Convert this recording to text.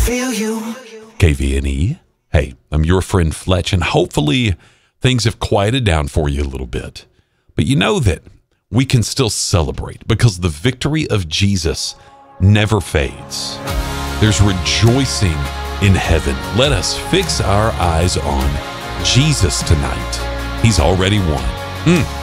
feel you. KVNE. Hey, I'm your friend Fletch, and hopefully things have quieted down for you a little bit. But you know that we can still celebrate because the victory of Jesus never fades. There's rejoicing in heaven. Let us fix our eyes on Jesus tonight. He's already won.